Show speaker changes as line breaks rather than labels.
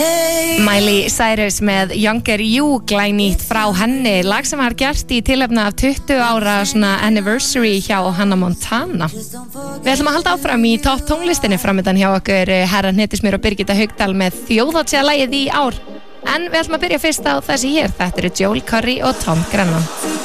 Miley Cyrus með Younger You, glænýtt frá henni, lag sem var gert í tilefni af 20 ára svona anniversary hjá Hannah Montana. Við ætlum að halda áfram í topp tónlistinni framöndan hjá okkur herra Hnetusmjör og Birgitta Haugdal með þjóðhátíðarlagið í ár. En við ætlum að byrja fyrst á þessi hér, þetta eru Joel Corry og Tom Grennan.